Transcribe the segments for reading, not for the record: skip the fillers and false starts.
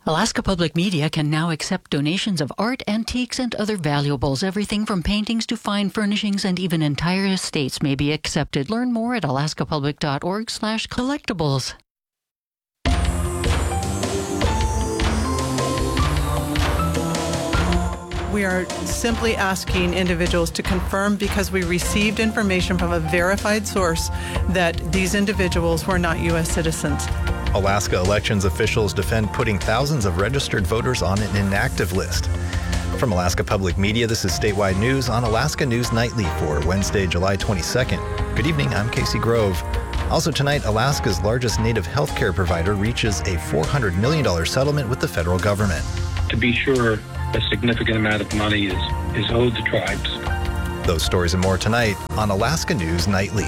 Alaska Public Media can now accept donations of art, antiques, and other valuables. Everything from paintings to fine furnishings and even entire estates may be accepted. Learn more at alaskapublic.org/collectibles. We are simply asking individuals to confirm, because we received information from a verified source, that these individuals were not U.S. citizens. Alaska elections officials defend putting thousands of registered voters on an inactive list. From Alaska Public Media, this is Statewide News on Alaska News Nightly for Wednesday, July 22nd. Good evening, I'm Casey Grove. Also tonight, Alaska's largest native healthcare provider reaches a $400 million settlement with the federal government. To be sure, a significant amount of money is owed to tribes. Those stories and more tonight on Alaska News Nightly.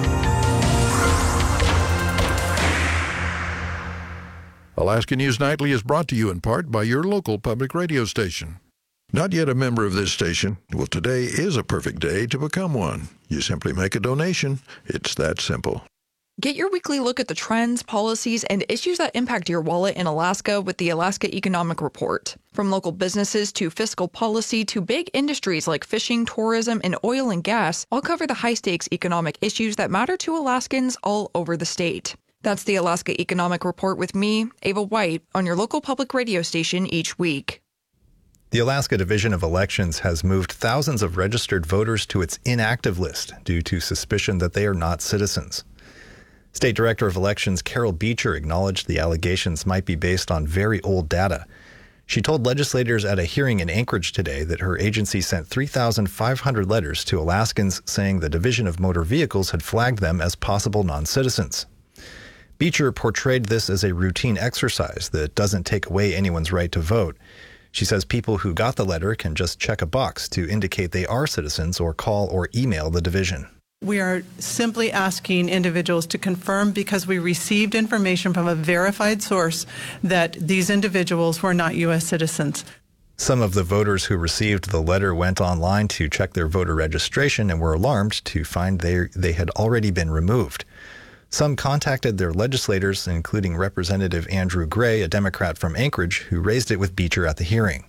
Alaska News Nightly is brought to you in part by your local public radio station. Not yet a member of this station? Well, today is a perfect day to become one. You simply make a donation. It's that simple. Get your weekly look at the trends, policies, and issues that impact your wallet in Alaska with the Alaska Economic Report. From local businesses to fiscal policy to big industries like fishing, tourism, and oil and gas, all cover the high-stakes economic issues that matter to Alaskans all over the state. That's the Alaska Economic Report with me, Ava White, on your local public radio station each week. The Alaska Division of Elections has moved thousands of registered voters to its inactive list due to suspicion that they are not citizens. State Director of Elections Carol Beecher acknowledged the allegations might be based on very old data. She told legislators at a hearing in Anchorage today that her agency sent 3,500 letters to Alaskans saying the Division of Motor Vehicles had flagged them as possible non-citizens. Beecher portrayed this as a routine exercise that doesn't take away anyone's right to vote. She says people who got the letter can just check a box to indicate they are citizens or call or email the division. We are simply asking individuals to confirm, because we received information from a verified source, that these individuals were not U.S. citizens. Some of the voters who received the letter went online to check their voter registration and were alarmed to find they had already been removed. Some contacted their legislators, including Representative Andrew Gray, a Democrat from Anchorage, who raised it with Beecher at the hearing.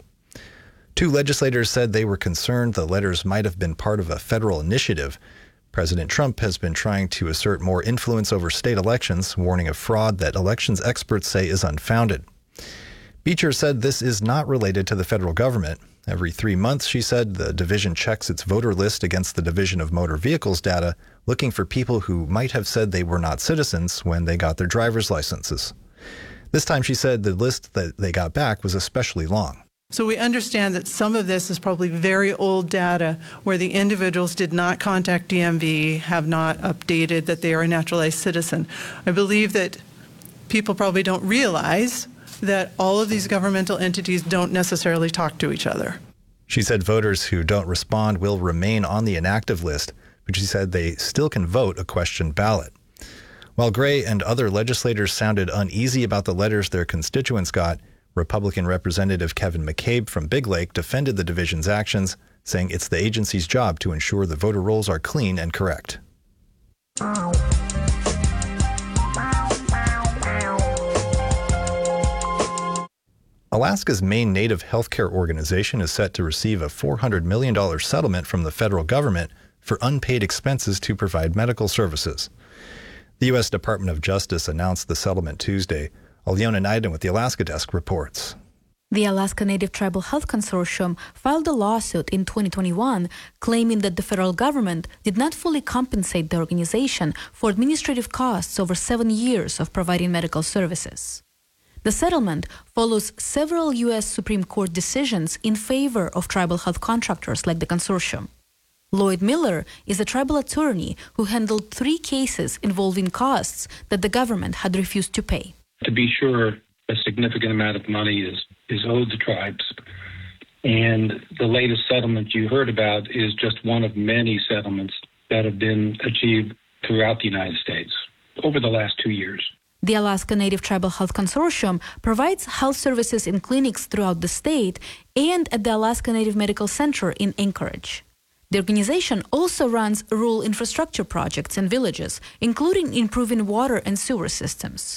Two legislators said they were concerned the letters might have been part of a federal initiative. President Trump has been trying to assert more influence over state elections, warning of fraud that elections experts say is unfounded. Beecher said this is not related to the federal government. Every 3 months, she said, the division checks its voter list against the Division of Motor Vehicles data, looking for people who might have said they were not citizens when they got their driver's licenses. This time, she said the list that they got back was especially long. So we understand that some of this is probably very old data where the individuals did not contact DMV, have not updated that they are a naturalized citizen. I believe that people probably don't realize that all of these governmental entities don't necessarily talk to each other. She said voters who don't respond will remain on the inactive list, but she said they still can vote a question ballot. While Gray and other legislators sounded uneasy about the letters their constituents got, Republican Representative Kevin McCabe from Big Lake defended the division's actions, saying it's the agency's job to ensure the voter rolls are clean and correct. Alaska's main native healthcare organization is set to receive a $400 million settlement from the federal government for unpaid expenses to provide medical services. The U.S. Department of Justice announced the settlement Tuesday. Alyona Naiden with the Alaska Desk reports. The Alaska Native Tribal Health Consortium filed a lawsuit in 2021 claiming that the federal government did not fully compensate the organization for administrative costs over 7 years of providing medical services. The settlement follows several U.S. Supreme Court decisions in favor of tribal health contractors like the consortium. Lloyd Miller is a tribal attorney who handled 3 cases involving costs that the government had refused to pay. To be sure, a significant amount of money is owed to tribes. And the latest settlement you heard about is just one of many settlements that have been achieved throughout the United States over the last 2 years. The Alaska Native Tribal Health Consortium provides health services in clinics throughout the state and at the Alaska Native Medical Center in Anchorage. The organization also runs rural infrastructure projects in villages, including improving water and sewer systems.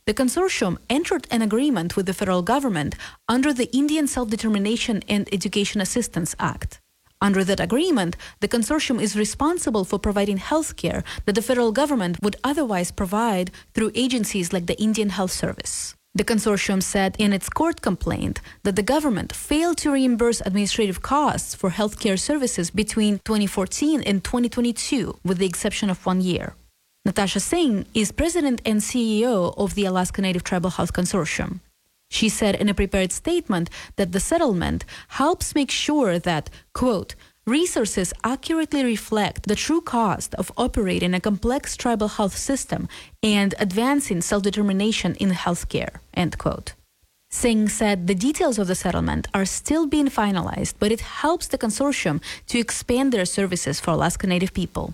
The consortium entered an agreement with the federal government under the Indian Self-Determination and Education Assistance Act. Under that agreement, the consortium is responsible for providing health care that the federal government would otherwise provide through agencies like the Indian Health Service. The consortium said in its court complaint that the government failed to reimburse administrative costs for healthcare services between 2014 and 2022, with the exception of 1 year. Natasha Singh is president and CEO of the Alaska Native Tribal Health Consortium. She said in a prepared statement that the settlement helps make sure that, quote, resources accurately reflect the true cost of operating a complex tribal health system and advancing self-determination in healthcare, end quote. Singh said the details of the settlement are still being finalized, but it helps the consortium to expand their services for Alaska Native people.